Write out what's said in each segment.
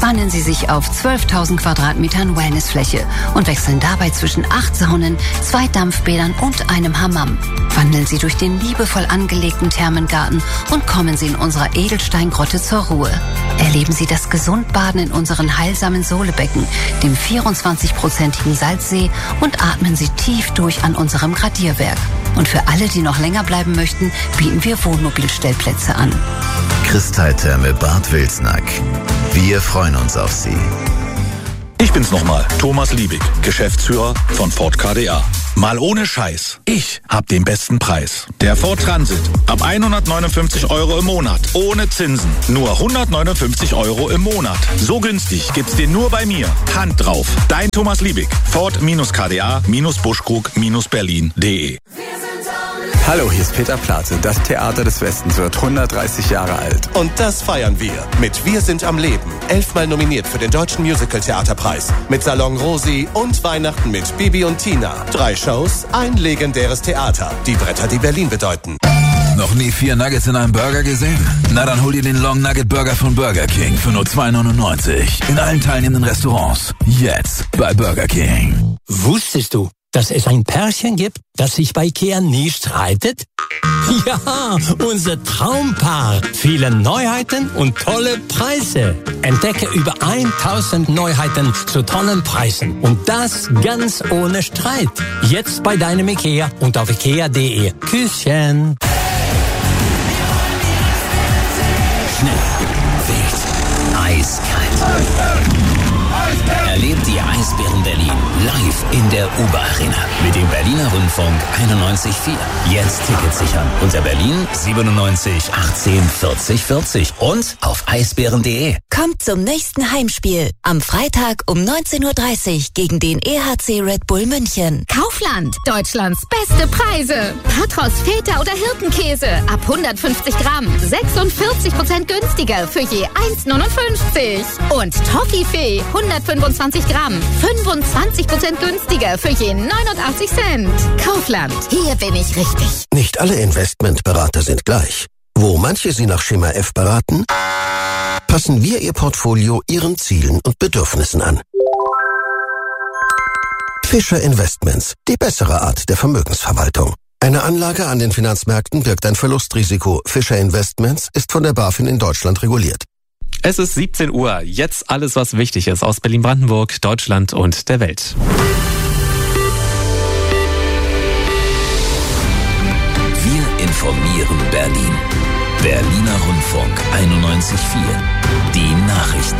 entspannen Sie sich auf 12.000 Quadratmetern Wellnessfläche und wechseln dabei zwischen 8 Saunen, 2 Dampfbädern und einem Hammam. Wandeln Sie durch den liebevoll angelegten Thermengarten und kommen Sie in unserer Edelsteingrotte zur Ruhe. Erleben Sie das Gesundbaden in unseren heilsamen Sohlebecken, dem 24-prozentigen Salzsee und atmen Sie tief durch an unserem Gradierwerk. Und für alle, die noch länger bleiben möchten, bieten wir Wohnmobilstellplätze an. Kristalltherme Bad Wilsnack. Wir freuen uns auf Sie. Ich bin's nochmal, Thomas Liebig, Geschäftsführer von Ford KDA. Mal ohne Scheiß. Ich hab den besten Preis. Der Ford Transit. Ab 159 € im Monat. Ohne Zinsen. Nur 159 € im Monat. So günstig gibt's den nur bei mir. Hand drauf. Dein Thomas Liebig. Ford-KDA-Buschkrug-Berlin.de. Hallo, hier ist Peter Plate. Das Theater des Westens wird 130 Jahre alt. Und das feiern wir mit Wir sind am Leben. 11-mal nominiert für den Deutschen Musical-Theaterpreis. Mit Salon Rosi und Weihnachten mit Bibi und Tina. 3 Shows, ein legendäres Theater. Die Bretter, die Berlin bedeuten. Noch nie 4 Nuggets in einem Burger gesehen? Na dann hol dir den Long Nugget Burger von Burger King für nur $2,99. In allen teilnehmenden Restaurants. Jetzt bei Burger King. Wusstest du, dass es ein Pärchen gibt, das sich bei IKEA nie streitet? Ja, unser Traumpaar. Viele Neuheiten und tolle Preise. Entdecke über 1000 Neuheiten zu tollen Preisen. Und das ganz ohne Streit. Jetzt bei deinem IKEA und auf IKEA.de. Küsschen. Schnell, wild, eiskalt. Erlebt die Eisbären Berlin live in der Uber Arena mit dem Berliner Rundfunk 91.4. Jetzt Tickets sichern unter Berlin 97 18 40 40 und auf eisbären.de. Kommt zum nächsten Heimspiel am Freitag um 19:30 Uhr gegen den EHC Red Bull München. Kaufland, Deutschlands beste Preise. Patros, Feta oder Hirtenkäse ab 150 Gramm 46% günstiger für je 1,59. Und Toffifee 125 Gramm 25% günstiger für je 89 Cent. Kaufland, hier bin ich richtig. Nicht alle Investmentberater sind gleich. Wo manche Sie nach Schema F beraten, passen wir Ihr Portfolio Ihren Zielen und Bedürfnissen an. Fischer Investments, die bessere Art der Vermögensverwaltung. Eine Anlage an den Finanzmärkten birgt ein Verlustrisiko. Fischer Investments ist von der BaFin in Deutschland reguliert. Es ist 17 Uhr. Jetzt alles, was wichtig ist aus Berlin-Brandenburg, Deutschland und der Welt. Wir informieren Berlin. Berliner Rundfunk 91.4. Die Nachrichten.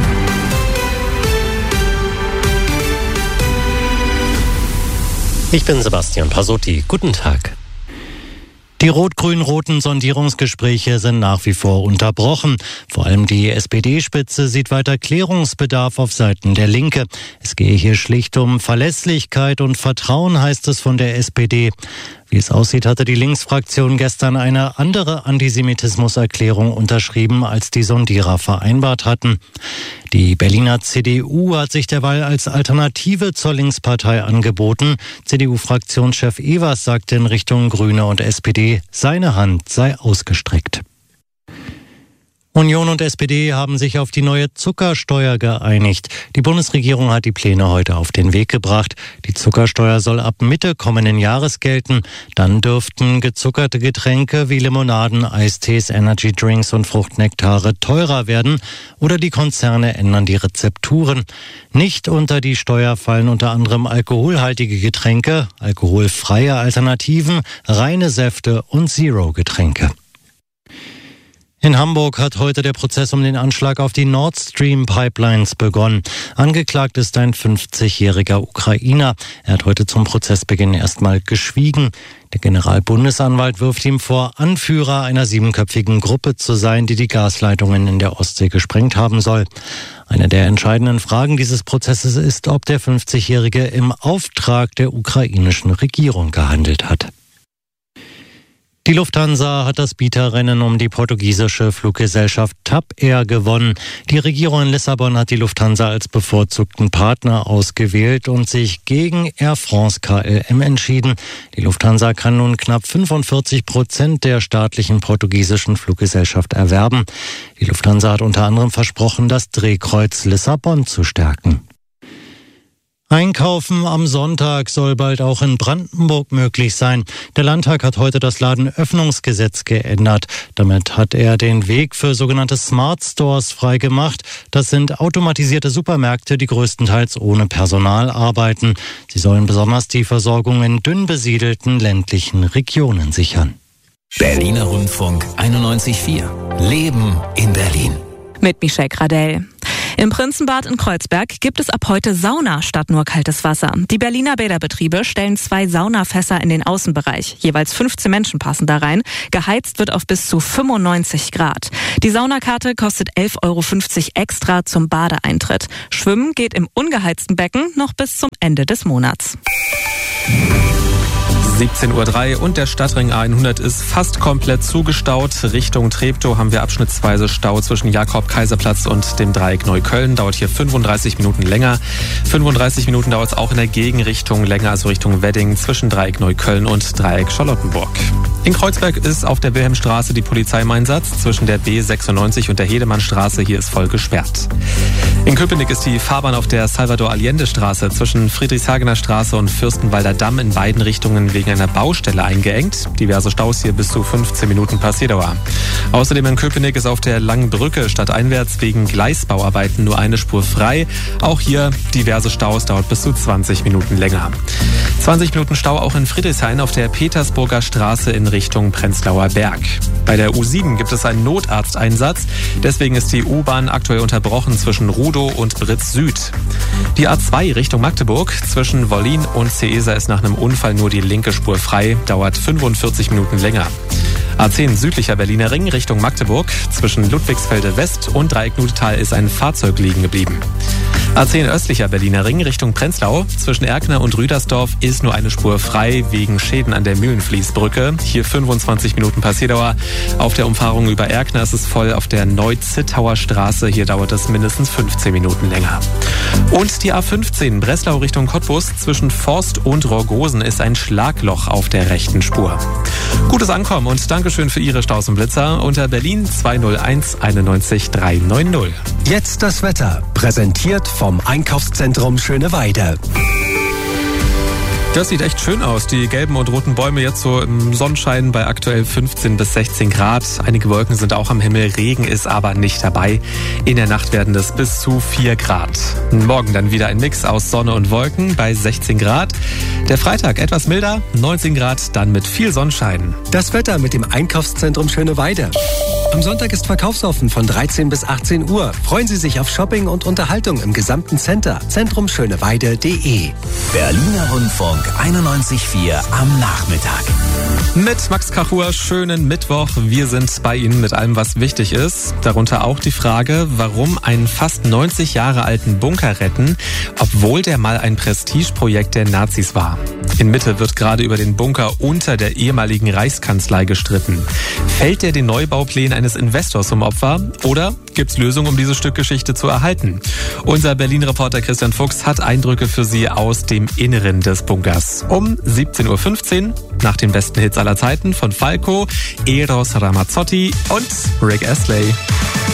Ich bin Sebastian Pasotti. Guten Tag. Die rot-grün-roten Sondierungsgespräche sind nach wie vor unterbrochen. Vor allem die SPD-Spitze sieht weiter Klärungsbedarf auf Seiten der Linke. Es gehe hier schlicht um Verlässlichkeit und Vertrauen, heißt es von der SPD. Wie es aussieht, hatte die Linksfraktion gestern eine andere Antisemitismuserklärung unterschrieben, als die Sondierer vereinbart hatten. Die Berliner CDU hat sich derweil als Alternative zur Linkspartei angeboten. CDU-Fraktionschef Evers sagte in Richtung Grüne und SPD, seine Hand sei ausgestreckt. Union und SPD haben sich auf die neue Zuckersteuer geeinigt. Die Bundesregierung hat die Pläne heute auf den Weg gebracht. Die Zuckersteuer soll ab Mitte kommenden Jahres gelten. Dann dürften gezuckerte Getränke wie Limonaden, Eistees, Energydrinks und Fruchtnektare teurer werden oder die Konzerne ändern die Rezepturen. Nicht unter die Steuer fallen unter anderem alkoholhaltige Getränke, alkoholfreie Alternativen, reine Säfte und Zero-Getränke. In Hamburg hat heute der Prozess um den Anschlag auf die Nord Stream Pipelines begonnen. Angeklagt ist ein 50-jähriger Ukrainer. Er hat heute zum Prozessbeginn erstmal geschwiegen. Der Generalbundesanwalt wirft ihm vor, Anführer einer 7-köpfigen Gruppe zu sein, die die Gasleitungen in der Ostsee gesprengt haben soll. Eine der entscheidenden Fragen dieses Prozesses ist, ob der 50-Jährige im Auftrag der ukrainischen Regierung gehandelt hat. Die Lufthansa hat das Bieterrennen um die portugiesische Fluggesellschaft TAP Air gewonnen. Die Regierung in Lissabon hat die Lufthansa als bevorzugten Partner ausgewählt und sich gegen Air France KLM entschieden. Die Lufthansa kann nun knapp 45% der staatlichen portugiesischen Fluggesellschaft erwerben. Die Lufthansa hat unter anderem versprochen, das Drehkreuz Lissabon zu stärken. Einkaufen am Sonntag soll bald auch in Brandenburg möglich sein. Der Landtag hat heute das Ladenöffnungsgesetz geändert. Damit hat er den Weg für sogenannte Smart Stores freigemacht. Das sind automatisierte Supermärkte, die größtenteils ohne Personal arbeiten. Sie sollen besonders die Versorgung in dünn besiedelten ländlichen Regionen sichern. Berliner Rundfunk 91.4. Leben in Berlin. Mit Michelle Gradell. Im Prinzenbad in Kreuzberg gibt es ab heute Sauna statt nur kaltes Wasser. Die Berliner Bäderbetriebe stellen 2 Saunafässer in den Außenbereich. Jeweils 15 Menschen passen da rein. Geheizt wird auf bis zu 95 Grad. Die Saunakarte kostet 11,50 € extra zum Badeeintritt. Schwimmen geht im ungeheizten Becken noch bis zum Ende des Monats. 17:03 Uhr und der Stadtring A100 ist fast komplett zugestaut. Richtung Treptow haben wir abschnittsweise Stau zwischen Jakob-Kaiser-Platz und dem Dreieck Neukölln. Dauert hier 35 Minuten länger. 35 Minuten dauert es auch in der Gegenrichtung länger, also Richtung Wedding zwischen Dreieck Neukölln und Dreieck Charlottenburg. In Kreuzberg ist auf der Wilhelmstraße die Polizei im Einsatz. Zwischen der B96 und der Hedemannstraße hier ist voll gesperrt. In Köpenick ist die Fahrbahn auf der Salvador-Allende-Straße zwischen Friedrichshagener Straße und Fürstenwalder Damm in beiden Richtungen wegen einer Baustelle eingeengt. Diverse Staus hier bis zu 15 Minuten Passierdauer. Außerdem in Köpenick ist auf der Langen Brücke stadteinwärts wegen Gleisbauarbeiten nur eine Spur frei. Auch hier diverse Staus, dauert bis zu 20 Minuten länger. 20 Minuten Stau auch in Friedrichshain auf der Petersburger Straße in Richtung Prenzlauer Berg. Bei der U7 gibt es einen Notarzteinsatz. Deswegen ist die U-Bahn aktuell unterbrochen zwischen Rudow und Britz Süd. Die A2 Richtung Magdeburg zwischen Wollin und Ceesa ist nach einem Unfall nur die linke Spur frei. Dauert 45 Minuten länger. A10 südlicher Berliner Ring Richtung Magdeburg. Zwischen Ludwigsfelde West und Dreieck-Nudetal ist ein Fahrzeug liegen geblieben. A10 östlicher Berliner Ring Richtung Prenzlau. Zwischen Erkner und Rüdersdorf ist nur eine Spur frei wegen Schäden an der Mühlenfließbrücke. Hier 25 Minuten Passierdauer. Auf der Umfahrung über Erkner ist es voll. Auf der Neu-Zittauer Straße, hier dauert es mindestens 15 Minuten länger. Und die A15 Breslau Richtung Cottbus. Zwischen Forst und Rogosen ist ein Schlagloch auf der rechten Spur. Gutes Ankommen und Dankeschön für Ihre Staus und Blitzer unter Berlin 201 91 390. Jetzt das Wetter, präsentiert vom Einkaufszentrum Schöneweide. Das sieht echt schön aus. Die gelben und roten Bäume jetzt so im Sonnenschein bei aktuell 15 bis 16 Grad. Einige Wolken sind auch am Himmel. Regen ist aber nicht dabei. In der Nacht werden es bis zu 4 Grad. Morgen dann wieder ein Mix aus Sonne und Wolken bei 16 Grad. Der Freitag etwas milder, 19 Grad, dann mit viel Sonnenschein. Das Wetter mit dem Einkaufszentrum Schöneweide. Am Sonntag ist verkaufsoffen von 13 bis 18 Uhr. Freuen Sie sich auf Shopping und Unterhaltung im gesamten Center. Zentrumschöneweide.de. Berliner Rundfunk 91.4 am Nachmittag. Mit Max Kachur, schönen Mittwoch. Wir sind bei Ihnen mit allem, was wichtig ist. Darunter auch die Frage, warum einen fast 90 Jahre alten Bunker retten, obwohl der mal ein Prestigeprojekt der Nazis war. In Mitte wird gerade über den Bunker unter der ehemaligen Reichskanzlei gestritten. Fällt der den Neubauplänen eines Investors zum Opfer oder gibt's Lösungen, um dieses Stück Geschichte zu erhalten? Unser Berlin-Reporter Christian Fuchs hat Eindrücke für Sie aus dem Inneren des Bunkers. Um 17:15 Uhr nach den besten Hits aller Zeiten von Falco, Eros Ramazzotti und Rick Astley.